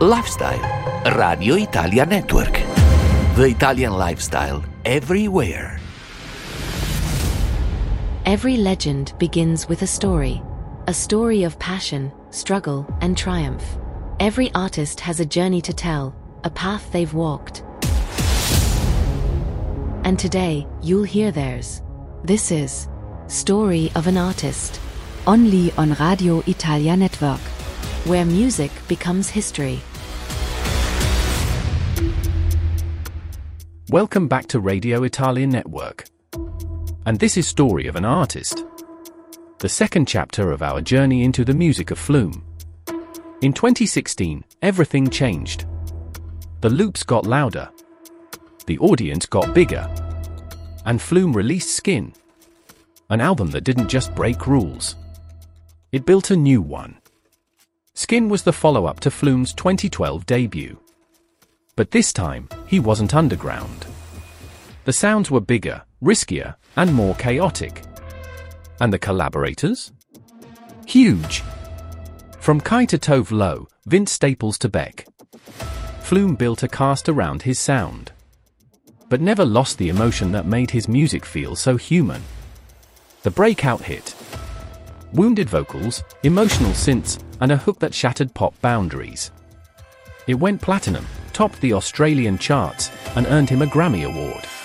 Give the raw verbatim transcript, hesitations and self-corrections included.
Lifestyle. Radio Italia Network. The Italian lifestyle everywhere. Every legend begins with a story. A story of passion, struggle, and triumph. Every artist has a journey to tell, a path they've walked. And today, you'll hear theirs. This is Story of an Artist. Only on Radio Italia Network, where music becomes history. Welcome back to Radio Italia Network. And this is Story of an Artist, the second chapter of our journey into the music of Flume. In twenty sixteen, everything changed. The loops got louder, the audience got bigger, and Flume released Skin, an album that didn't just break rules. It built a new one. Skin was the follow-up to Flume's twenty twelve debut. But this time, he wasn't underground. The sounds were bigger, riskier, and more chaotic. And the collaborators? Huge! From Kai to Tove Lo, Vince Staples to Beck. Flume built a cast around his sound, but never lost the emotion that made his music feel so human. The breakout hit. Wounded vocals, emotional synths, and a hook that shattered pop boundaries. It went platinum, topped the Australian charts, and earned him a Grammy Award.